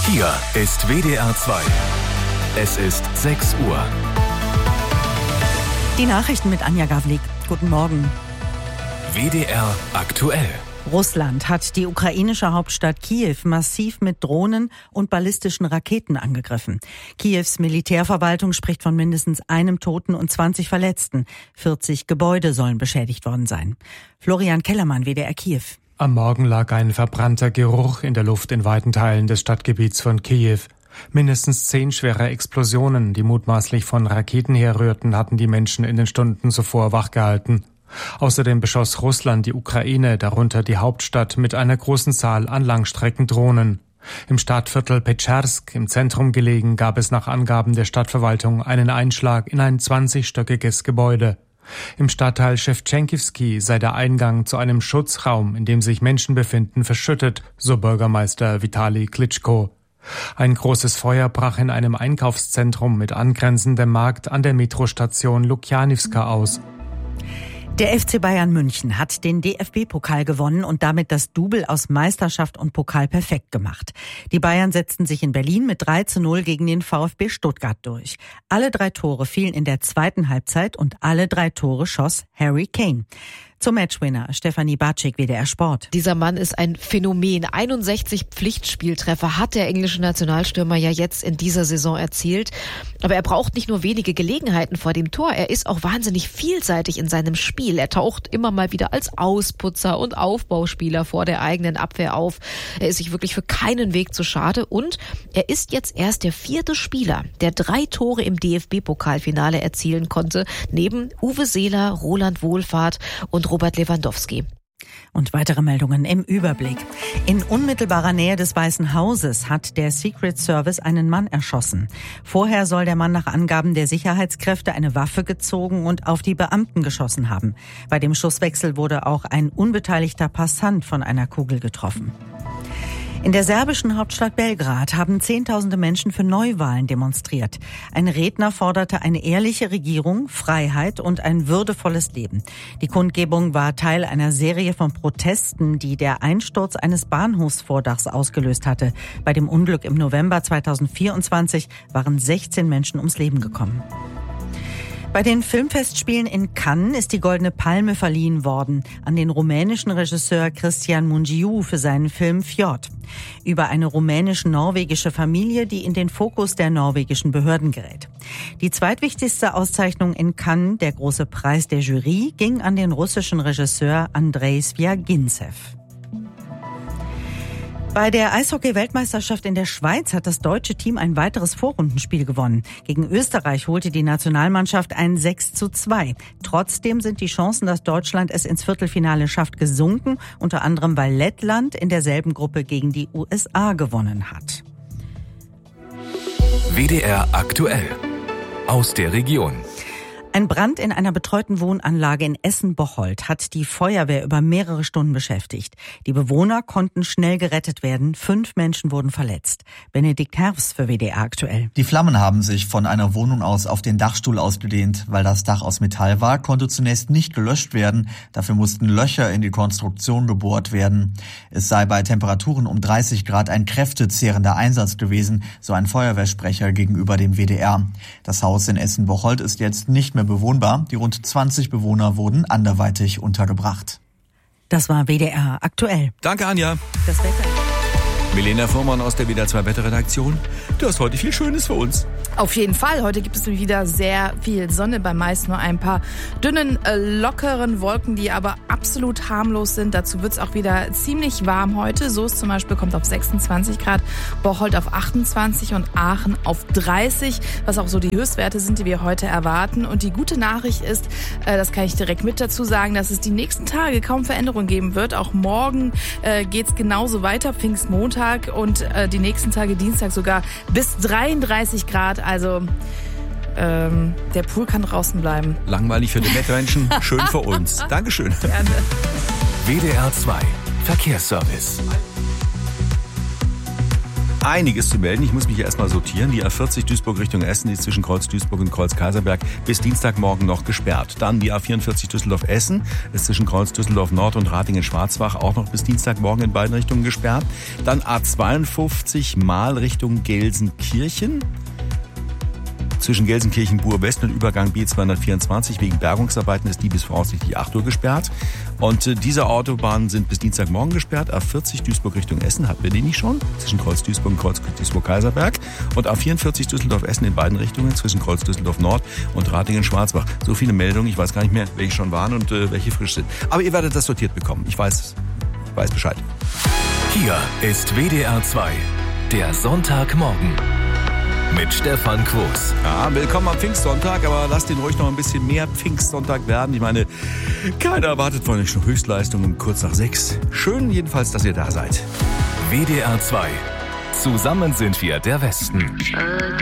Hier ist WDR 2. Es ist 6 Uhr. Die Nachrichten mit Anja Gawlik. Guten Morgen. WDR aktuell. Russland hat die ukrainische Hauptstadt Kiew massiv mit Drohnen und ballistischen Raketen angegriffen. Kiews Militärverwaltung spricht von mindestens einem Toten und 20 Verletzten. 40 Gebäude sollen beschädigt worden sein. Florian Kellermann, WDR Kiew. Am Morgen lag ein verbrannter Geruch in der Luft in weiten Teilen des Stadtgebiets von Kiew. Mindestens 10 schwere Explosionen, die mutmaßlich von Raketen herrührten, hatten die Menschen in den Stunden zuvor wachgehalten. Außerdem beschoss Russland die Ukraine, darunter die Hauptstadt, mit einer großen Zahl an Langstreckendrohnen. Im Stadtviertel Petschersk, im Zentrum gelegen, gab es nach Angaben der Stadtverwaltung einen Einschlag in ein 20-stöckiges Gebäude. Im Stadtteil Schewtschenkivsky sei der Eingang zu einem Schutzraum, in dem sich Menschen befinden, verschüttet, so Bürgermeister Vitali Klitschko. Ein großes Feuer brach in einem Einkaufszentrum mit angrenzendem Markt an der Metrostation Lukjanivska aus. Der FC Bayern München hat den DFB-Pokal gewonnen und damit das Double aus Meisterschaft und Pokal perfekt gemacht. Die Bayern setzten sich in Berlin mit 3:0 gegen den VfB Stuttgart durch. Alle 3 Tore fielen in der zweiten Halbzeit und alle 3 Tore schoss Harry Kane. Zum Matchwinner Stefanie Bartschik, WDR Sport. Dieser Mann ist ein Phänomen. 61 Pflichtspieltreffer hat der englische Nationalstürmer ja jetzt in dieser Saison erzielt. Aber er braucht nicht nur wenige Gelegenheiten vor dem Tor. Er ist auch wahnsinnig vielseitig in seinem Spiel. Er taucht immer mal wieder als Ausputzer und Aufbauspieler vor der eigenen Abwehr auf. Er ist sich wirklich für keinen Weg zu schade. Und er ist jetzt erst der 4. Spieler, der 3 Tore im DFB-Pokalfinale erzielen konnte. Neben Uwe Seeler, Roland Wohlfahrt und Robert Lewandowski. Und weitere Meldungen im Überblick. In unmittelbarer Nähe des Weißen Hauses hat der Secret Service einen Mann erschossen. Vorher soll der Mann nach Angaben der Sicherheitskräfte eine Waffe gezogen und auf die Beamten geschossen haben. Bei dem Schusswechsel wurde auch ein unbeteiligter Passant von einer Kugel getroffen. In der serbischen Hauptstadt Belgrad haben Zehntausende Menschen für Neuwahlen demonstriert. Ein Redner forderte eine ehrliche Regierung, Freiheit und ein würdevolles Leben. Die Kundgebung war Teil einer Serie von Protesten, die der Einsturz eines Bahnhofsvordachs ausgelöst hatte. Bei dem Unglück im November 2024 waren 16 Menschen ums Leben gekommen. Bei den Filmfestspielen in Cannes ist die Goldene Palme verliehen worden an den rumänischen Regisseur Cristian Mungiu für seinen Film Fjord. Über eine rumänisch-norwegische Familie, die in den Fokus der norwegischen Behörden gerät. Die zweitwichtigste Auszeichnung in Cannes, der große Preis der Jury, ging an den russischen Regisseur Andrei Svyagintsev. Bei der Eishockey-Weltmeisterschaft in der Schweiz hat das deutsche Team ein weiteres Vorrundenspiel gewonnen. Gegen Österreich holte die Nationalmannschaft ein 6:2. Trotzdem sind die Chancen, dass Deutschland es ins Viertelfinale schafft, gesunken, unter anderem weil Lettland in derselben Gruppe gegen die USA gewonnen hat. WDR aktuell. Aus der Region. Ein Brand in einer betreuten Wohnanlage in Essen-Bocholt hat die Feuerwehr über mehrere Stunden beschäftigt. Die Bewohner konnten schnell gerettet werden. 5 Menschen wurden verletzt. Benedikt Herbst für WDR aktuell. Die Flammen haben sich von einer Wohnung aus auf den Dachstuhl ausgedehnt. Weil das Dach aus Metall war, konnte zunächst nicht gelöscht werden. Dafür mussten Löcher in die Konstruktion gebohrt werden. Es sei bei Temperaturen um 30 Grad ein kräftezehrender Einsatz gewesen, so ein Feuerwehrsprecher gegenüber dem WDR. Das Haus in Essen-Bocholt ist jetzt nicht mehr bewohnbar. Die rund 20 Bewohner wurden anderweitig untergebracht. Das war WDR aktuell. Danke, Anja. Das Wetter. Milena Fuhrmann aus der WDR 2 Wetterredaktion. Du hast heute viel Schönes für uns. Auf jeden Fall. Heute gibt es wieder sehr viel Sonne, bei meist nur ein paar dünnen, lockeren Wolken, die aber absolut harmlos sind. Dazu wird es auch wieder ziemlich warm heute. Soest zum Beispiel kommt auf 26 Grad, Bocholt auf 28 und Aachen auf 30, was auch so die Höchstwerte sind, die wir heute erwarten. Und die gute Nachricht ist, das kann ich direkt mit dazu sagen, dass es die nächsten Tage kaum Veränderungen geben wird. Auch morgen geht es genauso weiter, Pfingstmontag und die nächsten Tage, Dienstag sogar bis 33 Grad. Also der Pool kann draußen bleiben. Langweilig für die Mitmenschen, schön für uns. Dankeschön. Gerne. WDR 2 Verkehrsservice. einiges zu melden. Ich muss mich hier erstmal sortieren. Die A40 Duisburg Richtung Essen ist zwischen Kreuz Duisburg und Kreuz Kaiserberg bis Dienstagmorgen noch gesperrt. Dann die A44 Düsseldorf-Essen ist zwischen Kreuz Düsseldorf Nord und Ratingen-Schwarzbach auch noch bis Dienstagmorgen in beiden Richtungen gesperrt. Dann A52 Mal Richtung Gelsenkirchen. Zwischen Gelsenkirchen, Buhr-West und Übergang B224 wegen Bergungsarbeiten ist die bis voraussichtlich 8 Uhr gesperrt. Und diese Autobahnen sind bis Dienstagmorgen gesperrt. A40 Duisburg Richtung Essen, hatten wir die nicht schon? Zwischen Kreuz Duisburg und Kreuz Duisburg-Kaiserberg. Und A44 Düsseldorf-Essen in beiden Richtungen, zwischen Kreuz Düsseldorf Nord und Ratingen-Schwarzbach. So viele Meldungen, ich weiß gar nicht mehr, welche schon waren und welche frisch sind. Aber ihr werdet das sortiert bekommen. Ich weiß Bescheid. Hier ist WDR 2, der Sonntagmorgen. Mit Stefan Quos. Ja, willkommen am Pfingstsonntag, aber lasst den ruhig noch ein bisschen mehr Pfingstsonntag werden. Ich meine, keiner erwartet von euch schon Höchstleistung um kurz nach 6. Schön jedenfalls, dass ihr da seid. WDR 2. Zusammen sind wir der Westen.